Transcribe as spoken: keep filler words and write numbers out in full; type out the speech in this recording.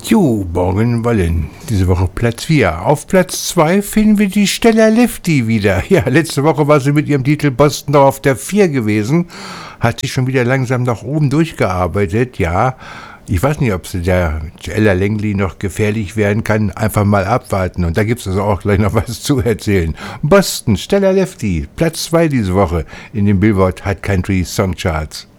Jo, morgen wollen. Diese Woche Platz vier. Auf Platz zwei finden wir die Stella Lefty wieder. Ja, letzte Woche war sie mit ihrem Titel Boston noch auf der vier gewesen. Hat sich schon wieder langsam nach oben durchgearbeitet. Ja, ich weiß nicht, ob sie der Ella Langley noch gefährlich werden kann. Einfach mal abwarten. Und da gibt es also auch gleich noch was zu erzählen. Boston, Stella Lefty, Platz zwei diese Woche in den Billboard Hot Country Song Charts.